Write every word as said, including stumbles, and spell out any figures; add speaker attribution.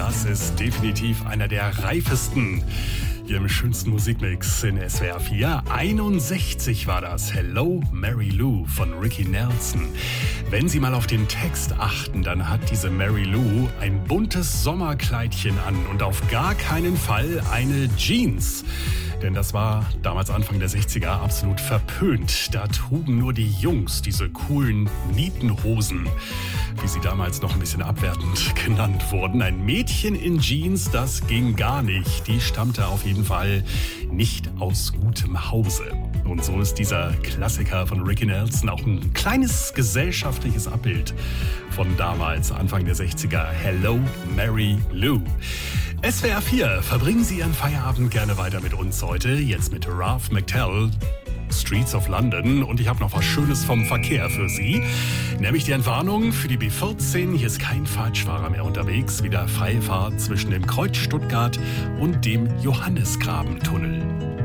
Speaker 1: das ist definitiv einer der reifesten hier im schönsten Musikmix in S W R vier. einundsechzig war das. Hello, Mary Lou von Ricky Nelson. Wenn Sie mal auf den Text achten, dann hat diese Mary Lou ein buntes Sommerkleidchen an und auf gar keinen Fall eine Jeans. Denn das war damals Anfang der sechziger absolut verpönt. Da trugen nur die Jungs diese coolen Nietenhosen, wie sie damals noch ein bisschen abwertend genannt wurden. Ein Mädchen in Jeans, das ging gar nicht. Die stammte auf jeden Fall nicht aus gutem Hause. Und so ist dieser Klassiker von Ricky Nelson auch ein kleines gesellschaftliches Abbild von damals, Anfang der sechziger. Hello, Mary Lou. S W R vier, verbringen Sie Ihren Feierabend gerne weiter mit uns heute. Jetzt mit Ralph McTell, Streets of London. Und ich habe noch was Schönes vom Verkehr für Sie. Nämlich die Entwarnung für die B vierzehn. Hier ist kein Falschfahrer mehr unterwegs. Wieder freie Fahrt zwischen dem Kreuz Stuttgart und dem Johannisgrabentunnel.